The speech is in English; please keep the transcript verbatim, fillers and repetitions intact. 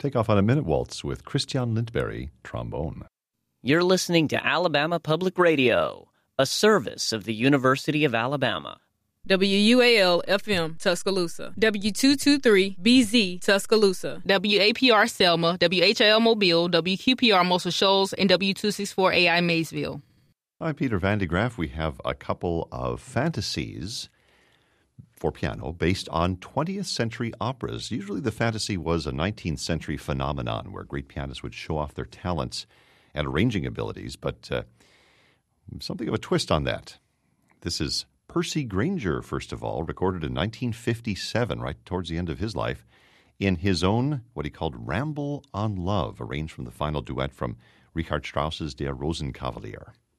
take off on a minute waltz with Christian Lindberry, trombone. You're listening to Alabama Public Radio, a service of the University of Alabama. W U A L F M Tuscaloosa, W two twenty-three B Z Tuscaloosa, W A P R Selma, W H L Mobile, W Q P R Muscle Shoals, and W two sixty-four A I Maysville. I'm Peter Van de Graaff. We have a couple of fantasies for piano based on twentieth century operas. Usually the fantasy was a nineteenth century phenomenon where great pianists would show off their talents and arranging abilities, but uh, something of a twist on that. This is Percy Grainger, first of all, recorded in nineteen fifty-seven, right towards the end of his life, in his own, what he called Ramble on Love, arranged from the final duet from Richard Strauss's Der Rosenkavalier.